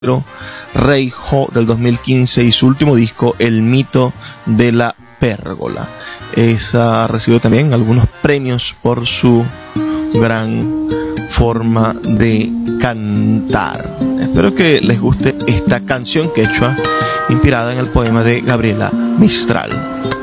Rey Ho del 2015 y su último disco, El mito de la pérgola. Ha recibido también algunos premios por su gran forma de cantar. Espero que les guste esta canción quechua inspirada en el poema de Gabriela Mistral.